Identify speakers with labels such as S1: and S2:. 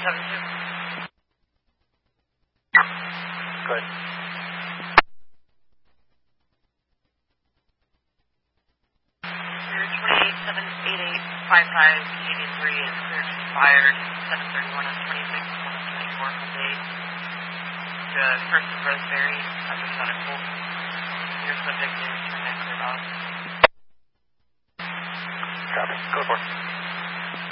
S1: Good.
S2: Your 28-788-55 83 is cleared and expired 731 on 26, 24 full day. The first is Roseberry, Hypersonic Volt. Your subject is turned and cleared off.
S1: Copy. Go for it.